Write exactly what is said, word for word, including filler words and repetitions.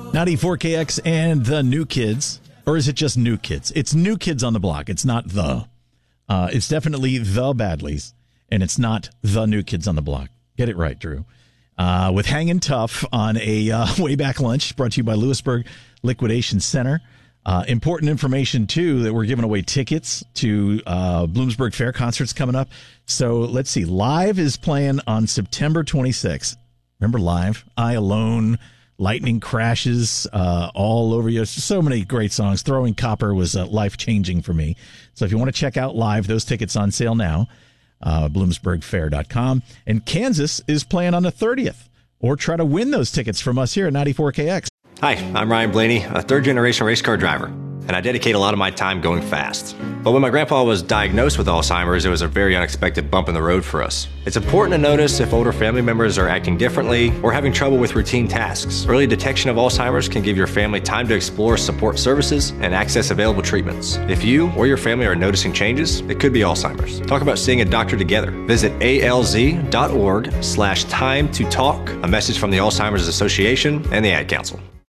ninety-four K X and the New Kids. Or is it just New Kids? It's New Kids on the Block. It's not the. Uh, it's definitely the Badleys, and it's not the New Kids on the Block. Get it right, Drew. Uh, with Hangin' Tough on a uh, way back lunch brought to you by Lewisburg Liquidation Center. Uh, important information, too, that we're giving away tickets to uh, Bloomsburg Fair concerts coming up. So let's see. Live is playing on September twenty-sixth. Remember Live? I Alone, Lightning Crashes, uh, all over you. So many great songs. Throwing Copper was uh, life-changing for me. So if you want to check out Live, those tickets on sale now. Uh, Bloomsburg Fair dot com. And Kansas is playing on the thirtieth. Or try to win those tickets from us here at ninety-four K X. Hi, I'm Ryan Blaney, a third-generation race car driver, and I dedicate a lot of my time going fast. But when my grandpa was diagnosed with Alzheimer's, it was a very unexpected bump in the road for us. It's important to notice if older family members are acting differently or having trouble with routine tasks. Early detection of Alzheimer's can give your family time to explore support services and access available treatments. If you or your family are noticing changes, it could be Alzheimer's. Talk about seeing a doctor together. Visit alz.org slash time to talk, a message from the Alzheimer's Association and the Ad Council.